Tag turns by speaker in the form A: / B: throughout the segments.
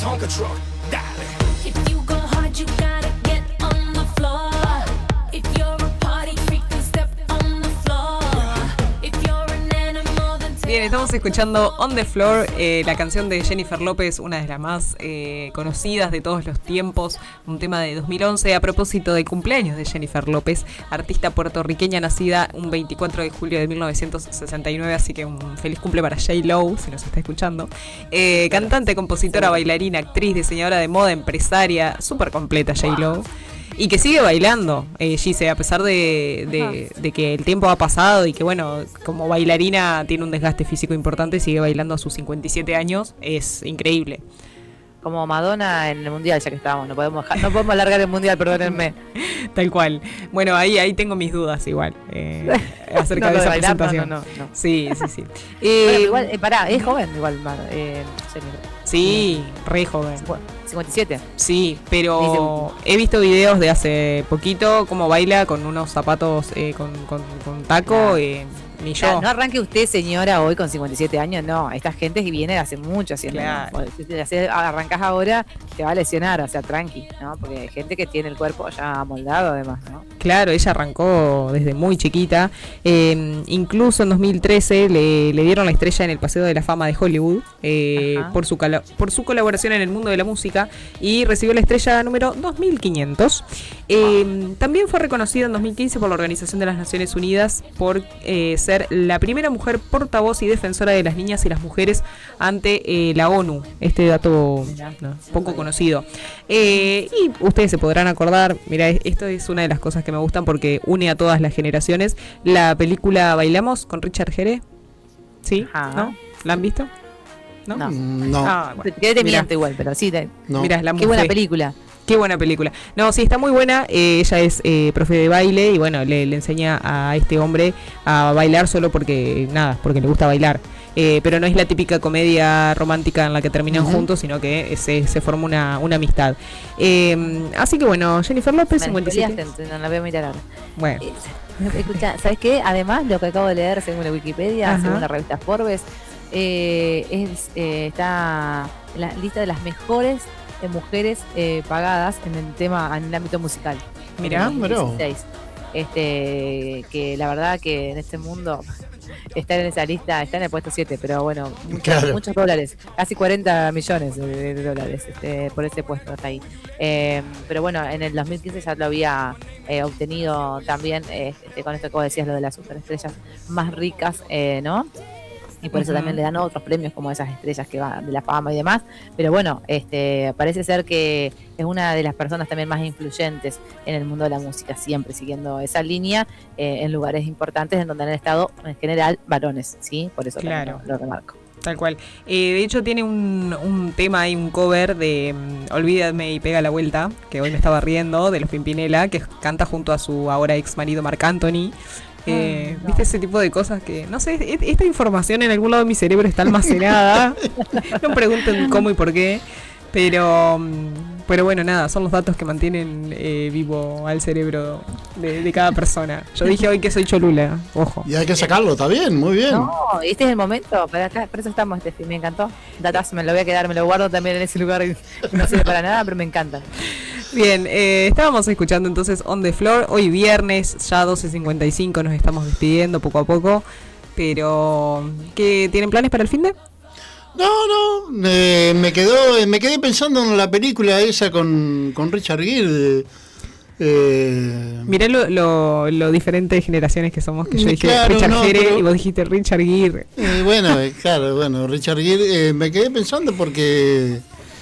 A: Tonka truck, dale.
B: If you go hard, you gotta get on the floor. If you're a party freak, then step on the floor. If you're an animal, then take.
C: Bien, estamos escuchando On the Floor, la canción de Jennifer López, una de las más conocidas de todos los tiempos, un tema de 2011 a propósito del cumpleaños de Jennifer López, artista puertorriqueña nacida un 24 de julio de 1969, así que un feliz cumple para J-Lo, si nos está escuchando. Cantante, compositora, bailarina, actriz, diseñadora de moda, empresaria, súper completa J-Lo. Y que sigue bailando, Gise, a pesar de que el tiempo ha pasado y que, bueno, como bailarina tiene un desgaste físico importante, sigue bailando a sus 57 años, es increíble.
D: Como Madonna en el Mundial, ya que estábamos, no podemos alargar el Mundial, perdónenme.
C: Tal cual. Bueno, ahí tengo mis dudas igual, acerca de esa
D: bailar,
C: presentación.
D: no.
C: Sí.
D: Bueno, igual, pará, es joven igual,
C: Sí, re joven.
D: 57.
C: Sí, pero he visto videos de hace poquito cómo baila con unos zapatos con taco, ni yo.
D: No arranque usted, señora, hoy con 57 años, no. Esta gente viene hace mucho haciendo.
C: Claro.
D: Si arrancas ahora, te va a lesionar, o sea, tranqui, ¿no? Porque hay gente que tiene el cuerpo ya amoldado, además, ¿no?
C: Claro, ella arrancó desde muy chiquita. Incluso en 2013 le dieron la estrella en el Paseo de la Fama de Hollywood por su colaboración en el mundo de la música y recibió la estrella número 2500. También fue reconocida en 2015 por la Organización de las Naciones Unidas por ser la primera mujer portavoz y defensora de las niñas y las mujeres ante la ONU. Este dato poco conocido. Y ustedes se podrán acordar, mira, esto es una de las cosas que me gustan porque une a todas las generaciones. La película Bailamos con Richard Gere. ¿Sí? ¿No? ¿La han visto? ¿No?
E: No.
C: Ah, bueno.
D: Te miento igual, pero sí.
E: No.
C: Mirá, la
D: Qué buena
C: Mufe.
D: película.
C: Qué buena película. No, sí, está muy buena. Ella es profe de baile y bueno, le enseña a este hombre a bailar solo porque le gusta bailar. Pero no es la típica comedia romántica en la que terminan juntos, sino que se forma una amistad. Así que bueno, Jennifer López, 57.
D: No la voy a mirar ahora.
C: Bueno,
D: Escucha, ¿sabes qué? Además, lo que acabo de leer según la Wikipedia,
C: Ajá.
D: según la revista Forbes, está en la lista de las mejores mujeres pagadas en el ámbito musical.
C: Mirá,
D: En el 2016. Que la verdad que en este mundo estar en esa lista, está en el puesto 7, pero bueno, muchos dólares, casi 40 millones de dólares por ese puesto hasta ahí. Pero bueno, en el 2015 ya lo había obtenido también, con esto que vos decías, lo de las superestrellas más ricas, ¿no? Y por eso también le dan otros premios como esas estrellas que van de la fama y demás. Pero bueno, parece ser que es una de las personas también más influyentes en el mundo de la música, siempre siguiendo esa línea en lugares importantes en donde han estado en general varones, ¿sí? Por eso
C: Claro.
D: también lo remarco.
C: tal cual. De hecho tiene un tema y un cover de Olvídame y pega la vuelta, que hoy me estaba riendo, de los Pimpinela, que canta junto a su ahora ex marido Marc Anthony. ¿Viste ese tipo de cosas que, no sé, esta información en algún lado de mi cerebro está almacenada? No pregunten cómo y por qué, pero bueno, nada, son los datos que mantienen vivo al cerebro de cada persona. Yo dije hoy que soy Cholula, ojo.
E: Y hay que sacarlo, está bien, muy bien.
D: No, este es el momento, para acá, por eso estamos, me encantó. Datas, me lo voy a quedar, me lo guardo también en ese lugar, no sirve para nada, pero me encantan.
C: Bien, estábamos escuchando entonces On the Floor, hoy viernes, ya 12:55, nos estamos despidiendo poco a poco, pero ¿qué tienen planes para el finde?
E: No, me quedé pensando en la película esa con Richard Gere.
C: Mirá lo diferente de generaciones que somos, que yo dije
E: Claro,
C: Richard
E: no,
C: Gere
E: pero-
C: y vos dijiste Richard Gere.
E: Bueno, Richard Gere, me quedé pensando porque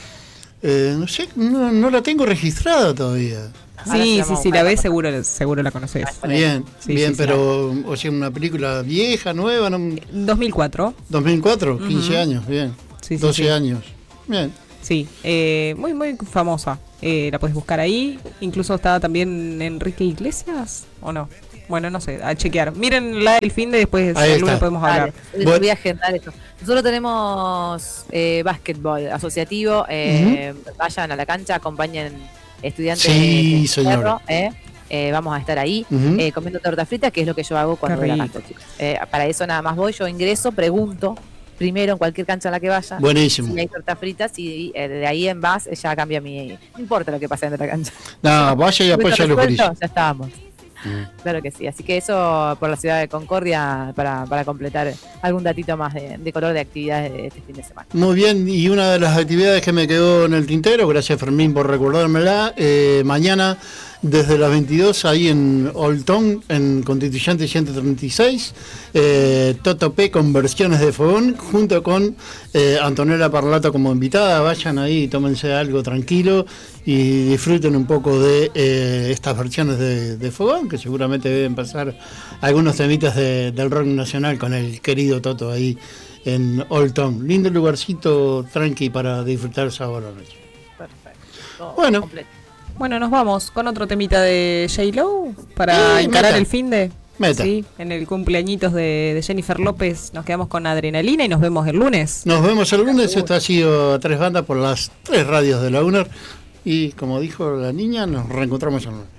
E: no sé, no la tengo registrada todavía.
C: Sí, la ves seguro la conoces.
E: Bien,
C: Sí,
E: bien,
C: sí,
E: pero, o sea, una película vieja, nueva, ¿no?
C: 2004.
E: 2004, 15 años, bien.
C: Sí,
E: 12 años, bien.
C: Sí, muy muy famosa. La puedes buscar ahí. Incluso estaba también Enrique Iglesias, ¿o no? Bueno, no sé, a chequear. Miren la del fin de después
E: Ahí
C: el lunes
E: está.
C: podemos hablar.
D: Dale, voy a agendar esto. Nosotros tenemos básquetbol asociativo, vayan a la cancha, acompañen estudiantes
E: Sí,
D: de
E: señora.
D: Cerro, vamos a estar ahí
E: Ujú.
D: comiendo torta frita, que es lo que yo hago cuando
C: Qué
D: voy a la cancha, chicos. Para eso nada más voy, yo ingreso, pregunto primero en cualquier cancha a la que vaya.
E: Buenísimo.
D: Si hay tortas fritas y de ahí en más ya cambia mi... No importa lo que pase dentro de la cancha.
E: No, vaya y apoya los
D: Ya estábamos. Claro que sí, así que eso por la ciudad de Concordia para completar algún datito más de color de actividades de este fin de semana.
E: Muy bien, y una de las actividades que me quedó en el tintero, gracias Fermín por recordármela, mañana desde las 22 ahí en Old Town, en Constituyente 136, Toto P con versiones de fogón, junto con Antonella Parlato como invitada. Vayan ahí, tómense algo tranquilo y disfruten un poco de estas versiones de fogón, que seguramente deben pasar algunos temitas del rock nacional con el querido Toto ahí en Old Town. Lindo lugarcito tranqui para disfrutar sábado noche.
D: Perfecto.
E: Bueno.
D: Completo.
C: Bueno, nos vamos con otro temita de J-Lo para encarar el fin de... Sí, en el cumpleañitos de Jennifer López nos quedamos con Adrenalina y nos vemos el lunes.
E: Nos vemos el lunes. Esto ha sido a 3 bandas por las 3 radios de la UNER. Y como dijo la niña, nos reencontramos el lunes.